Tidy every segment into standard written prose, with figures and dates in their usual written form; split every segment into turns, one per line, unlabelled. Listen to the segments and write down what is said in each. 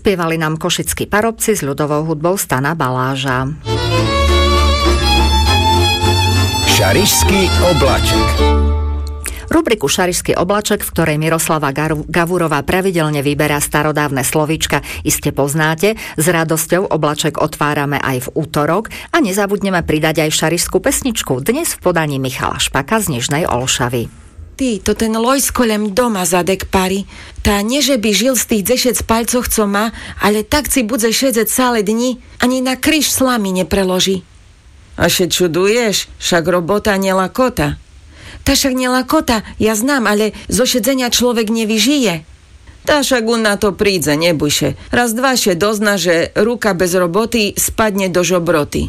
Zaspievali nám košickí parobci s ľudovou hudbou Stana Baláža.
Šarišský obláček.
Rubriku Šarišský oblaček, v ktorej Miroslava Gavurová pravidelne vyberá starodávne slovíčka, iste poznáte. S radosťou oblaček otvárame aj v útorok a nezabudneme pridať aj šarišskú pesničku, dnes v podaní Michala Špaka z Nižnej Olšavy.
Ty, to ten lojskolem doma zadek pari. Tá neže by žil z tých 10 palcoch, co má, ale tak si bude šedzec celé dni, ani na kryš slamy nepreloží.
A še čuduješ, však robota nelakota.
Tá však nelakota, ja znám, ale zo šedzenia človek nevyžije.
Tá však on na to prídze, nebujše. Raz dva še dozna, že ruka bez roboty spadne do žobroty.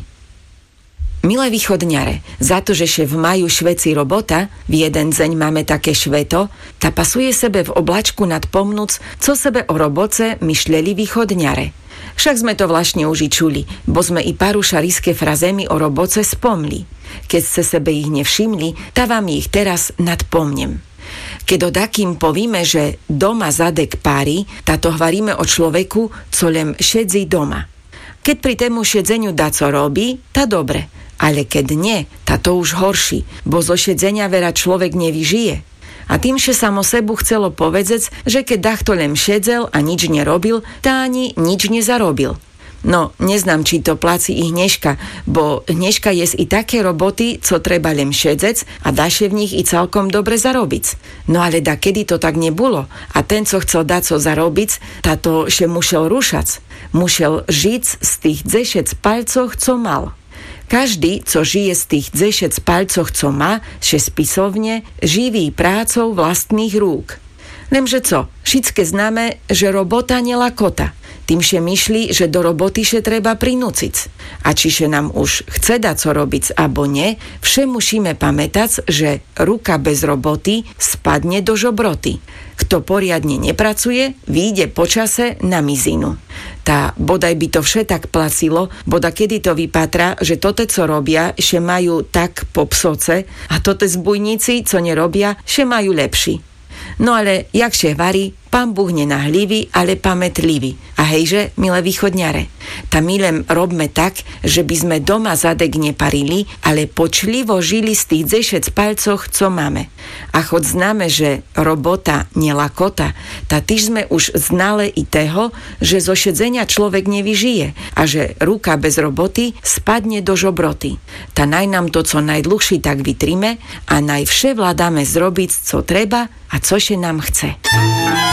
Milé východňare, za to, že še v maju šveci robota, v jeden deň máme také šveto, tá pasuje sebe v oblačku nad pomnúc, co sebe o roboce myšľeli východňare. Však sme to vlastne už i čuli, bo sme i paru šarišské frazemi o roboce spomli. Keď ste sebe ich nevšimli, tá vám ich teraz nadpomnem. Keď odakým povíme, že doma zadek pári, táto hovoríme o človeku, co len šedzi doma. Keď pri tému šedzeniu daco robí, tá dobre, ale keď nie, tá to už horší, bo zo šedzenia vera človek nevyžije. A tým, že samo sebu chcelo povedzec, že keď dachto len šedzel a nič nerobil, tá ani nič nezarobil. No, neznám, či to pláci i Hnežka, bo Hnežka jes i také roboty, co treba len šedzec a dáše v nich i celkom dobre zarobiť. No ale da kedy to tak nebulo a ten, co chcel daco zarobiť, táto še mušel rušac. Mušel žiť z tých 10 palcoch, co mal. Každý, co žije z tých 10 palcoch, co má, še spisovne, živí prácou vlastných rúk. Lemže co, všetké známe, že robota nelakota. Tým še myšli, že do roboty še treba prinúciť. A čiže nám už chce dať co robiť, abo nie, vše musíme pamätať, že ruka bez roboty spadne do žobroty. Kto poriadne nepracuje, vyjde počase na mizinu. Tá bodaj by to vše tak placilo, boda kedy to vypatra, že tote, co robia, še majú tak po psoce a tote zbujníci, co nerobia, še majú lepší. No ale jak še varí, Pán Boh nenahlivý, ale pamätlivý. A hejže, milé východňare, tá milem robme tak, že by sme doma zadek neparili, ale počlivo žili z tých 10 palcoch, co máme. A chod známe, že robota nelakota, tá tyž sme už znale i toho, že zo šedzenia človek nevyžije a že ruka bez roboty spadne do žobroty. Tá naj nám to co najdlhší tak vytrime a najvše vládame zrobiť, co treba a cože nám chce.